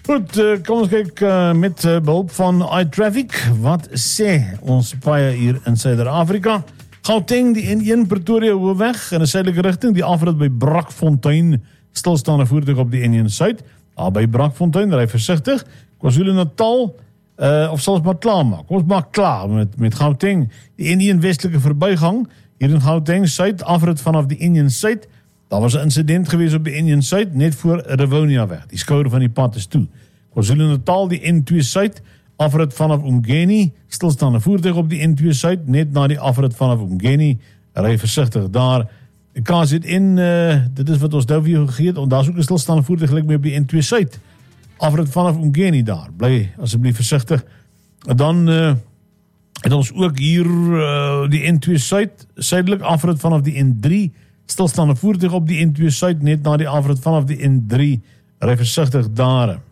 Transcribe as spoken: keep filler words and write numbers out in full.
Goed, uh, kom ons kyk uh, met uh, behulp van iTraffic. Wat sê ons paaie hier in Suider-Afrika? Gauteng, die N een Pretoria Hoofweg in 'n suidelike rigting, die afrit by Brakfontein, stilstaande voertuig op die N een Suid. Daar by Brakfontein, ry versigtig. KwaZulu-Natal, uh, of sal ons maar klaar maak? Kom ons maak klaar met, met Gauteng, die N een Westelike verbygang, hier in Gauteng Suid, afrit vanaf die N een Suid. Daar was 'n insident gewees op die N een Suid, net voor Rivonia weg. Die skouer van die pad is toe. KwaZulu-Natal, die N twee Suid, afrit vanaf Umgeni, stilstaande voertuig op die N twee Suid, net na die afrit vanaf Umgeni, ry versigtig daar. K Z N, uh, dit is wat ons nou vir jou gegee het, daar is ook 'n stilstaande voertuig gelyk mee op die N twee Suid, afrit vanaf Umgeni daar, bly asseblief versigtig. Dan uh, het ons ook hier uh, die N twee Suid, suidelik afrit vanaf die N drie, stilstaande voertuig op die N twee Suid, net na die afrit vanaf die N drie, ry versigtig daar.